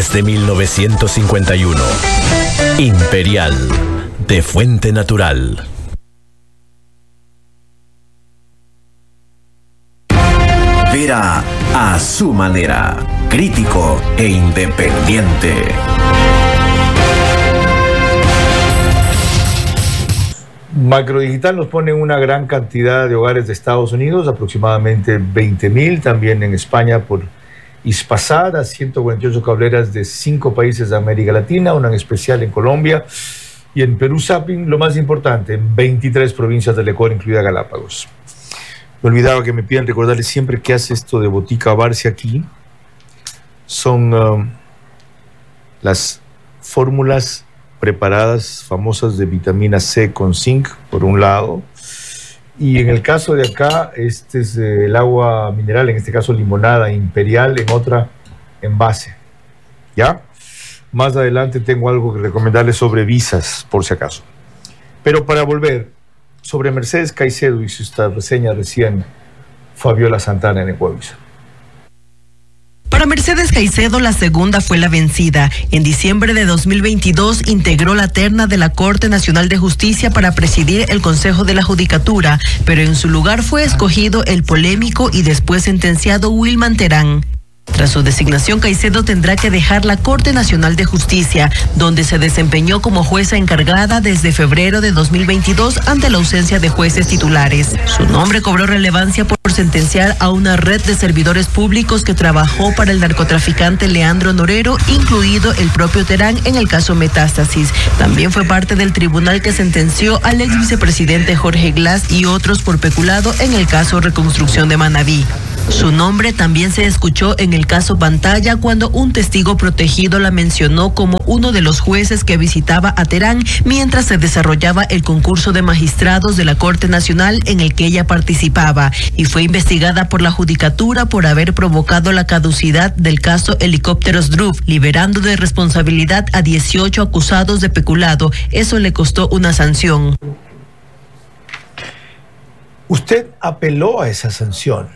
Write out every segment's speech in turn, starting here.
desde 1951. Imperial, de fuente natural. Vera a su manera, crítico e independiente. Macrodigital nos pone una gran cantidad de hogares de Estados Unidos, aproximadamente 20,000, también en España por Hispasat, a 148 cableras de 5 países de América Latina, una en especial en Colombia, y en Perú Zapping, lo más importante, en 23 provincias del Ecuador, incluida Galápagos. Me olvidaba que me piden recordarles siempre que hace esto de Botica Barcia aquí. Son las fórmulas preparadas famosas de vitamina C con zinc, por un lado. Y en el caso de acá, este es el agua mineral, en este caso limonada Imperial, en otra envase. ¿Ya? Más adelante tengo algo que recomendarles sobre visas, por si acaso. Pero para volver, sobre Mercedes Caicedo, hizo esta reseña recién Fabiola Santana en Ecuavisa. Para Mercedes Caicedo, la segunda fue la vencida. En diciembre de 2022 integró la terna de la Corte Nacional de Justicia para presidir el Consejo de la Judicatura, pero en su lugar fue escogido el polémico y después sentenciado Wilman Terán. Tras su designación, Caicedo tendrá que dejar la Corte Nacional de Justicia, donde se desempeñó como jueza encargada desde febrero de 2022 ante la ausencia de jueces titulares. Su nombre cobró relevancia por sentenciar a una red de servidores públicos que trabajó para el narcotraficante Leandro Norero, incluido el propio Terán en el caso Metástasis. También fue parte del tribunal que sentenció al ex vicepresidente Jorge Glass y otros por peculado en el caso Reconstrucción de Manabí. Su nombre también se escuchó en el caso Pantalla cuando un testigo protegido la mencionó como uno de los jueces que visitaba a Terán mientras se desarrollaba el concurso de magistrados de la Corte Nacional en el que ella participaba, y fue investigada por la Judicatura por haber provocado la caducidad del caso Helicópteros Drup, liberando de responsabilidad a 18 acusados de peculado. Eso le costó una sanción. Usted apeló a esa sanción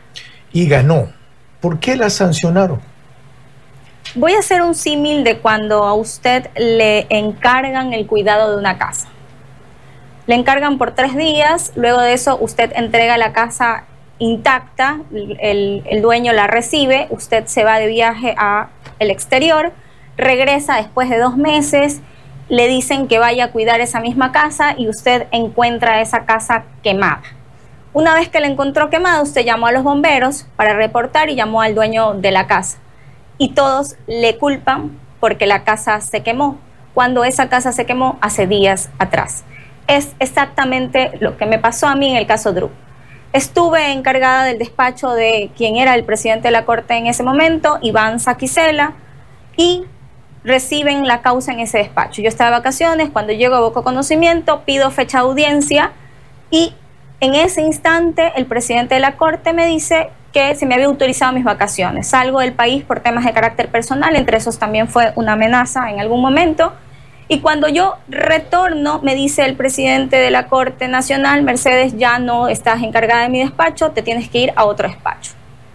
y ganó. ¿Por qué la sancionaron? Voy a hacer un símil de cuando a usted le encargan el cuidado de una casa. Le encargan por 3 días, luego de eso usted entrega la casa intacta, el dueño la recibe, usted se va de viaje al exterior, regresa después de 2 meses, le dicen que vaya a cuidar esa misma casa y usted encuentra esa casa quemada. Una vez que la encontró quemada, usted llamó a los bomberos para reportar y llamó al dueño de la casa. Y todos le culpan porque la casa se quemó, cuando esa casa se quemó hace días atrás. Es exactamente lo que me pasó a mí en el caso Drup. Estuve encargada del despacho de quien era el presidente de la Corte en ese momento, Iván Saquicela, y reciben la causa en ese despacho. Yo estaba de vacaciones, cuando llego aboco conocimiento, pido fecha de audiencia y en ese instante, el presidente de la Corte me dice que se me había autorizado mis vacaciones. Salgo del país por temas de carácter personal, entre esos también fue una amenaza en algún momento. Y cuando yo retorno, me dice el presidente de la Corte Nacional, Mercedes, ya no estás encargada de mi despacho, te tienes que ir a otro despacho.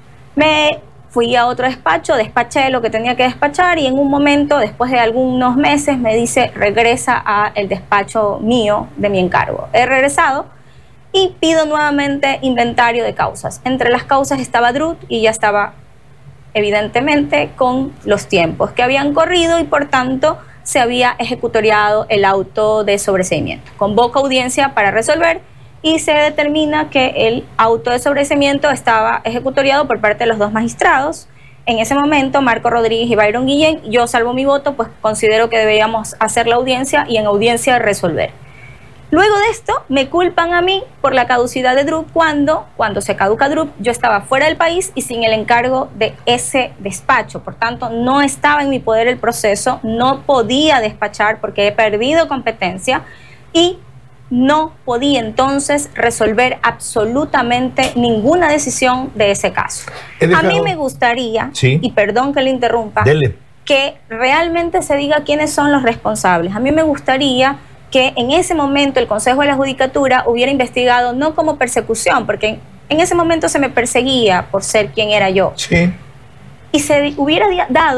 Me fui a otro despacho, despaché lo que tenía que despachar y en un momento, después de algunos meses, me dice, regresa al despacho mío de mi encargo. He regresado y pido nuevamente inventario de causas. Entre las causas estaba Drup y ya estaba evidentemente con los tiempos que habían corrido y por tanto se había ejecutoriado el auto de sobreseimiento. Convoco audiencia para resolver y se determina que el auto de sobreseimiento estaba ejecutoriado por parte de los 2 magistrados. En ese momento, Marco Rodríguez y Byron Guillén, yo salvo mi voto, pues considero que deberíamos hacer la audiencia y en audiencia resolver. Luego de esto, me culpan a mí por la caducidad de Drup cuando se caduca Drup, yo estaba fuera del país y sin el encargo de ese despacho. Por tanto, no estaba en mi poder el proceso, no podía despachar porque he perdido competencia y no podía entonces resolver absolutamente ninguna decisión de ese caso. A mí me gustaría, sí, y perdón que le interrumpa, que realmente se diga quiénes son los responsables. A mí me gustaría que en ese momento el Consejo de la Judicatura hubiera investigado no como persecución, porque en ese momento se me perseguía por ser quien era yo. Sí. Y se hubiera dado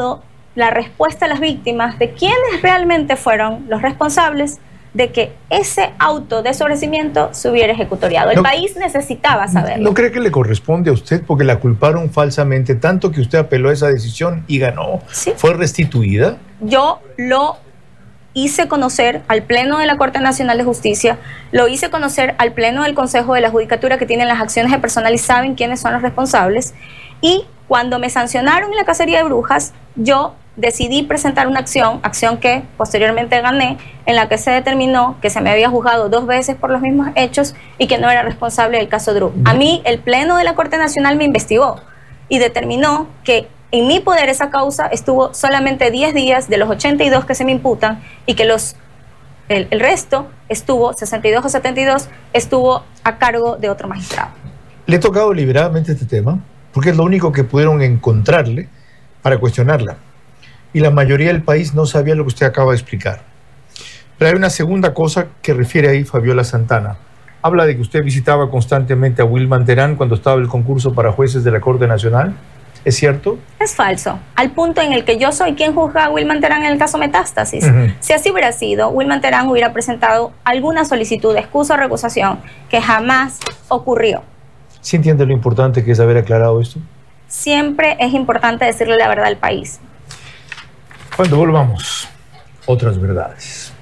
la respuesta a las víctimas de quiénes realmente fueron los responsables de que ese auto de sobrecimiento se hubiera ejecutoriado. El país necesitaba saberlo. ¿No cree que le corresponde a usted porque la culparon falsamente tanto que usted apeló a esa decisión y ganó? Sí. ¿Fue restituida? Yo lo hice conocer al Pleno de la Corte Nacional de Justicia, lo hice conocer al Pleno del Consejo de la Judicatura, que tienen las acciones de personal y saben quiénes son los responsables, y cuando me sancionaron en la cacería de brujas, yo decidí presentar una acción que posteriormente gané, en la que se determinó que se me había juzgado 2 veces por los mismos hechos y que no era responsable del caso Druck. A mí el Pleno de la Corte Nacional me investigó y determinó que en mi poder esa causa estuvo solamente 10 días de los 82 que se me imputan y que el resto estuvo, 62 o 72, estuvo a cargo de otro magistrado. ¿Le he tocado deliberadamente este tema? Porque es lo único que pudieron encontrarle para cuestionarla. Y la mayoría del país no sabía lo que usted acaba de explicar. Pero hay una segunda cosa que refiere ahí Fabiola Santana. Habla de que usted visitaba constantemente a Wilman Terán cuando estaba el concurso para jueces de la Corte Nacional. ¿Es cierto? Es falso, al punto en el que yo soy quien juzga a Wilman Terán en el caso Metástasis. Si así hubiera sido, Wilman Terán hubiera presentado alguna solicitud de excusa o recusación que jamás ocurrió. ¿Sí entiende lo importante que es haber aclarado esto? Siempre es importante decirle la verdad al país. Cuando volvamos, otras verdades.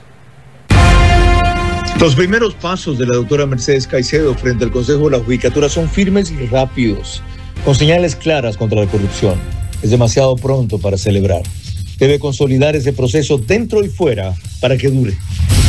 Los primeros pasos de la doctora Mercedes Caicedo frente al Consejo de la Judicatura son firmes y rápidos, con señales claras contra la corrupción. Es demasiado pronto para celebrar. Debe consolidar ese proceso dentro y fuera para que dure.